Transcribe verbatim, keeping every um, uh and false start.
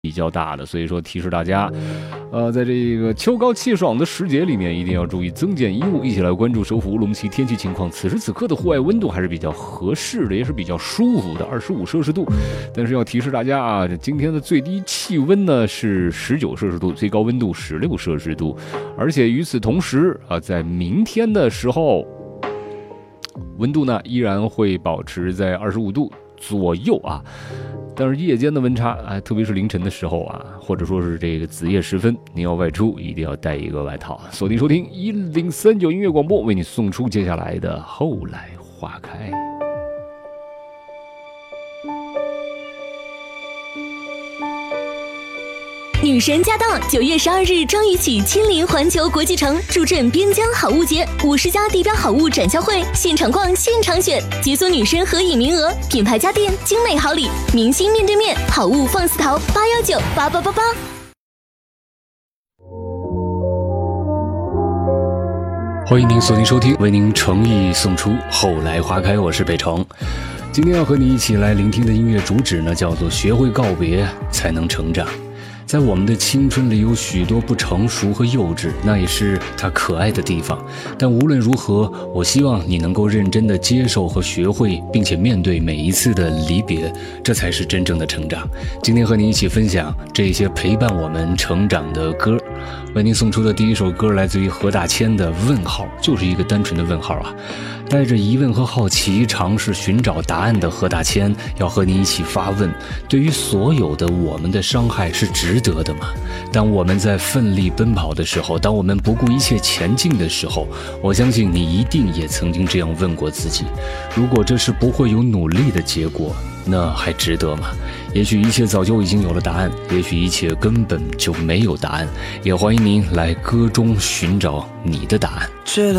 比较大的，所以说提示大家，呃，在这个秋高气爽的时节里面，一定要注意增减衣物，一起来关注首府乌鲁木齐天气情况。此时此刻的户外温度还是比较合适的，也是比较舒服的，二十五摄氏度。但是要提示大家啊，今天的最低气温呢是十九摄氏度，最高温度十六摄氏度，而且与此同时啊，在明天的时候，温度呢依然会保持在二十五度左右啊。但是夜间的温差啊，特别是凌晨的时候啊，或者说是这个子夜时分，您要外出一定要带一个外套。锁定收听一零三九音乐广播，为你送出接下来的后来花开。 女神驾到！九月十二日张宇起亲临环球国际城，助阵边疆好物节，五十家地标好物展销会，现场逛，现场选，解锁女神合影名额，品牌家电，精美好礼，明星面对面，好物放肆淘，八幺九八八八八。 欢迎您锁定收听，为您诚意送出后来花开，我是北城。今天要和你一起来聆听的音乐主旨呢，叫做学会告别才能成长。在我们的青春里有许多不成熟和幼稚，那也是它可爱的地方。但无论如何，我希望你能够认真的接受和学会，并且面对每一次的离别，这才是真正的成长。今天和你一起分享这些陪伴我们成长的歌。为您送出的第一首歌来自于何大千的《问号》，就是一个单纯的问号啊。带着疑问和好奇尝试寻找答案的何大千要和你一起发问，对于所有的我们的伤害是值得的吗？当我们在奋力奔跑的时候，当我们不顾一切前进的时候，我相信你一定也曾经这样问过自己，如果这是不会有努力的结果，那还值得吗？也许一切早就已经有了答案，也许一切根本就没有答案，也欢迎您来歌中寻找你的答案。 知道